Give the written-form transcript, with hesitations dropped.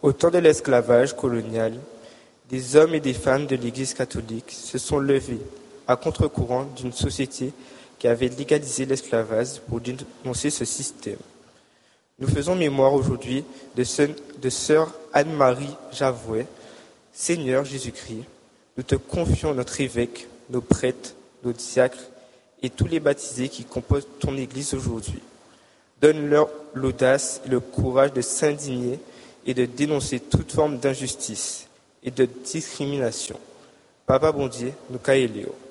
Au temps de l'esclavage colonial, des hommes et des femmes de l'Église catholique se sont levés à contre-courant d'une société qui avait légalisé l'esclavage pour dénoncer ce système. Nous faisons mémoire aujourd'hui de sœur Anne-Marie Javouet. Seigneur Jésus-Christ, nous te confions notre évêque, nos prêtres, nos diacres et tous les baptisés qui composent ton Église aujourd'hui. Donne-leur l'audace et le courage de s'indigner et de dénoncer toute forme d'injustice et de discrimination. Papa bon Dieu, nous caillons.